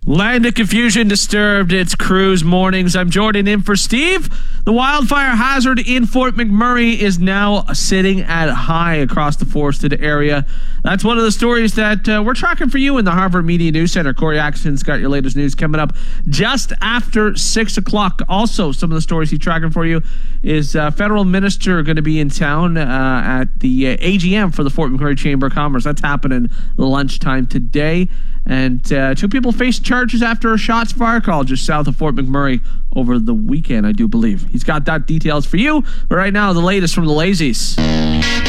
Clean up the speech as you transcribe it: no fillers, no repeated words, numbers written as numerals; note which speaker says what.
Speaker 1: Land of confusion disturbed its cruise mornings. I'm Jordan in for Steve. The wildfire hazard in Fort McMurray is now sitting at high across the forested area. That's one of the stories that we're tracking for you in the Harvard Media News Center. Corey Atkinson's got your latest news coming up just after 6 o'clock. Also, some of the stories he's tracking for you is federal minister going to be in town at the AGM for the Fort McMurray Chamber of Commerce. That's happening lunchtime today. And two people faced charges after a shots fire call just south of Fort McMurray over the weekend, I do believe. He's got that details for you. But right now, the latest from the Lazies.